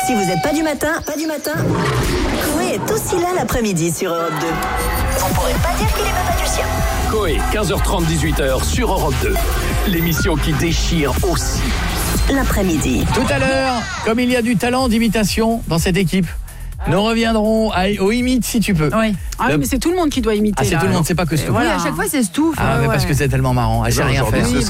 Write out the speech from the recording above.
Si vous n'êtes pas du matin, Coé est aussi là l'après-midi sur Europe 2. Vous pourrez pas dire qu'il est papa du sien. Coé, 15h30, 18h sur Europe 2. L'émission qui déchire aussi. L'après-midi. Tout à l'heure, comme il y a du talent d'imitation dans cette équipe, nous reviendrons au imite si tu peux. Oui. Mais c'est tout le monde qui doit imiter. Ah, c'est là. tout le monde, c'est pas que Stouff. Voilà. Oui, à chaque fois c'est Stouff. Ah, mais parce que c'est tellement marrant. Elle sait rien faire. Oui,